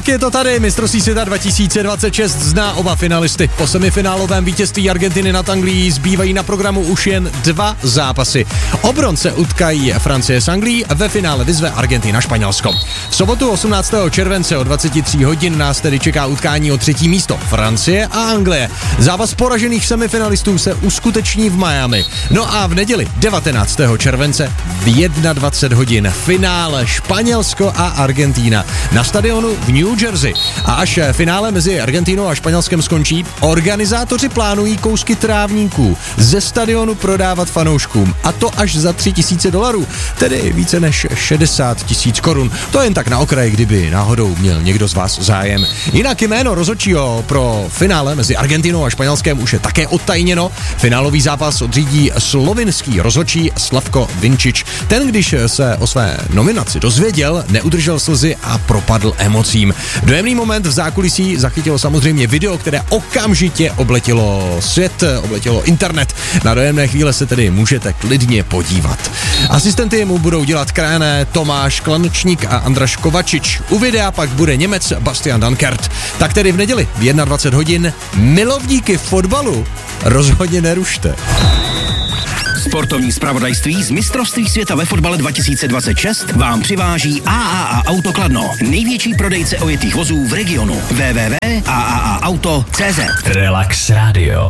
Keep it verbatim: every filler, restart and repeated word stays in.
Tak je to tady, mistrovství světa dva tisíce dvacet šest zná oba finalisty. Po semifinálovém vítězství Argentiny nad Anglií zbývají na programu už jen dva zápasy. O bronz se utkají Francie s Anglií, ve finále vyzve Argentina Španělsko. V sobotu osmnáctého července o dvacet tři hodin nás tedy čeká utkání o třetí místo Francie a Anglie. Zápas poražených semifinalistů se uskuteční v Miami. No a v neděli devatenáctého července v dvacet jedna hodin finále Španělsko a Argentína na stadionu v New Jersey. A až finále mezi Argentínou a Španělskem skončí, organizátoři plánují kousky trávníků ze stadionu prodávat fanouškům. A to až za tři tisíce dolarů, tedy více než šedesát tisíc korun. To jen tak na okraj, kdyby náhodou měl někdo z vás zájem. Jinak jméno rozhodčího pro finále mezi Argentinou a Španělskem už je také odtajněno. Finálový zápas odřídí slovinský rozhodčí Slavko Vinčič. Ten, když se o své nominaci dozvěděl, neudržel slzy a propadl emocím. Dojemný moment v zákulisí zachytilo samozřejmě video, které okamžitě obletělo svět, obletělo internet. Na dojemné chvíle se tedy můžete klidně podívat. Asistenty mu budou dělat krajané Tomáš Klančník a Andraš Kovačič. U videa pak bude Němec Bastian Dankert. Tak tedy v neděli v dvacet jedna hodin milovníky fotbalu rozhodně nerušte. Sportovní zpravodajství z mistrovství světa ve fotbale dva tisíce dvacet šest vám přiváží A A A Auto Kladno, největší prodejce ojetých vozů v regionu. w w w tečka a a a auto tečka cé zet. Relax Radio.